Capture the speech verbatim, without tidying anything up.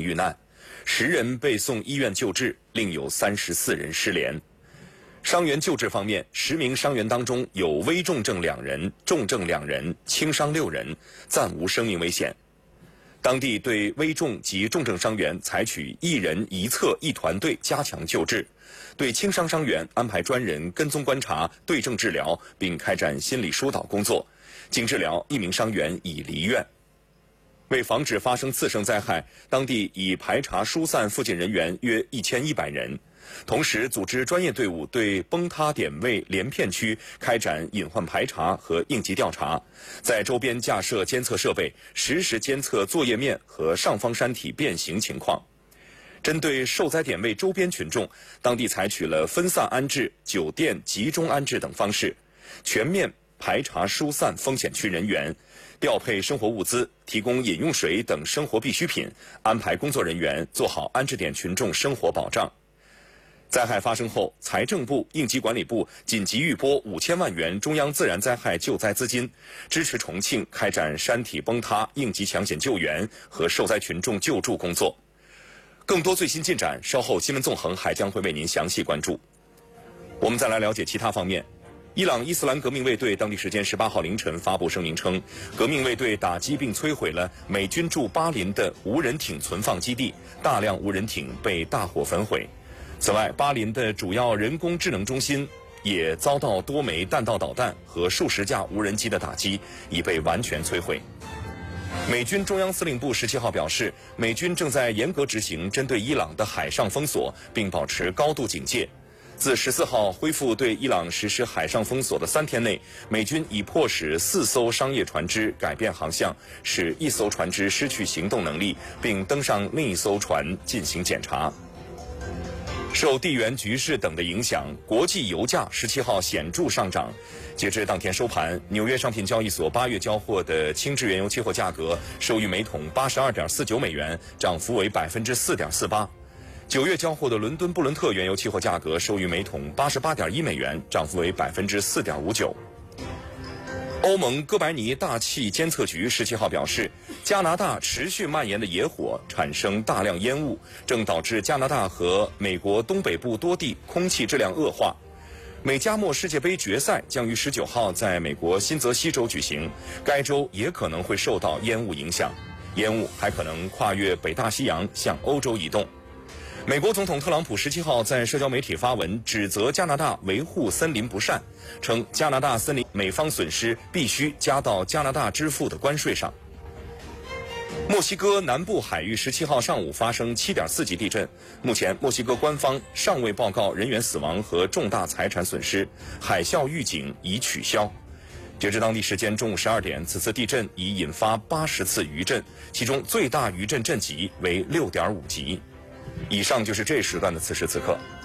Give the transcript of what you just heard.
遇难，十人被送医院救治，另有三十四人失联。伤员救治方面，十名伤员当中有危重症两人、重症两人、轻伤六人，暂无生命危险。当地对危重及重症伤员采取一人一侧一团队加强救治，对轻伤伤员安排专人跟踪观察、对症治疗，并开展心理疏导工作。经治疗，一名伤员已离院。为防止发生次生灾害，当地已排查疏散附近人员约一千一百人。同时，组织专业队伍对崩塌点位连片区开展隐患排查和应急调查，在周边架设监测设备，实时监测作业面和上方山体变形情况。针对受灾点位周边群众，当地采取了分散安置、酒店集中安置等方式，全面排查疏散风险区人员，调配生活物资，提供饮用水等生活必需品，安排工作人员做好安置点群众生活保障。灾害发生后，财政部、应急管理部紧急预拨五千万元中央自然灾害救灾资金，支持重庆开展山体崩塌应急抢险救援和受灾群众救助工作。更多最新进展，稍后新闻纵横还将会为您详细关注。我们再来了解其他方面。伊朗伊斯兰革命卫队当地时间十八号凌晨发布声明称，革命卫队打击并摧毁了美军驻巴林的无人艇存放基地，大量无人艇被大火焚毁。此外，巴林的主要人工智能中心也遭到多枚弹道导弹和数十架无人机的打击，已被完全摧毁。美军中央司令部十七号表示，美军正在严格执行针对伊朗的海上封锁，并保持高度警戒。自十四号恢复对伊朗实施海上封锁的三天内，美军已迫使四艘商业船只改变航向，使一艘船只失去行动能力，并登上另一艘船进行检查。受地缘局势等的影响，国际油价十七号显著上涨。截至当天收盘，纽约商品交易所八月交货的轻质原油期货价格收于每桶八十二点四九美元，涨幅为百分之四点四八。九月交货的伦敦布伦特原油期货价格收于每桶八十八点一美元，涨幅为百分之四点五九。欧盟哥白尼大气监测局十七号表示，加拿大持续蔓延的野火产生大量烟雾，正导致加拿大和美国东北部多地空气质量恶化。美加墨世界杯决赛将于十九号在美国新泽西州举行，该州也可能会受到烟雾影响，烟雾还可能跨越北大西洋向欧洲移动。美国总统特朗普十七号在社交媒体发文，指责加拿大维护森林不善，称加拿大森林美方损失必须加到加拿大支付的关税上。墨西哥南部海域十七号上午发生七点四级地震，目前墨西哥官方尚未报告人员死亡和重大财产损失，海啸预警已取消。截至当地时间中午十二点，此次地震已引发八十次余震，其中最大余震震级为六点五级。以上就是这时段的此时此刻。